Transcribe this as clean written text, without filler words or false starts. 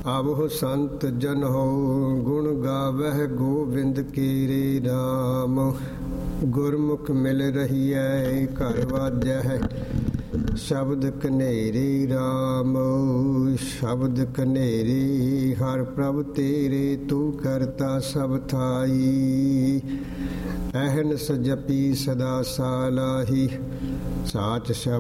ਆਵਹੁ ਸੰਤ ਜਨ ਹੋ ਗੁਣ ਗਾਵਹਿ ਗੋਬਿੰਦ ਕੀਰੇ ਨਾਮ। ਗੁਰਮੁਖ ਮਿਲ ਰਹੀਐ ਘਰ ਵਾਜਹਿ ਸ਼ਬਦ ਕਨੇਰੇ ਰਾਮ। ਸ਼ਬਦ ਕਨੇਰੇ ਹਰ ਪ੍ਰਭ ਤੇਰੇ ਤੂੰ ਕਰਤਾ ਸਭ ਥਾਈ। ਅਹਨਿਸ ਜਪੀ ਸਦਾ ਸਾਲਾਹੀ ਸਾਚ ਸ਼ਬਦ